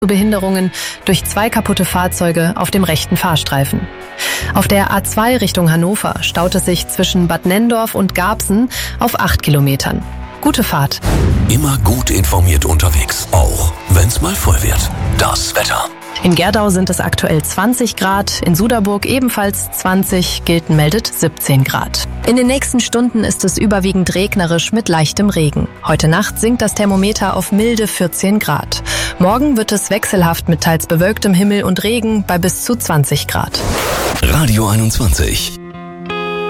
Behinderungen durch 2 kaputte Fahrzeuge auf dem rechten Fahrstreifen. Auf der A2 Richtung Hannover staut es sich zwischen Bad Nenndorf und Garbsen auf 8 Kilometern. Gute Fahrt. Immer gut informiert unterwegs, auch wenn's mal voll wird. Das Wetter. In Gerdau sind es aktuell 20 Grad, in Suderburg ebenfalls 20, Gilten meldet 17 Grad. In den nächsten Stunden ist es überwiegend regnerisch mit leichtem Regen. Heute Nacht sinkt das Thermometer auf milde 14 Grad. Morgen wird es wechselhaft mit teils bewölktem Himmel und Regen bei bis zu 20 Grad. Radio 21.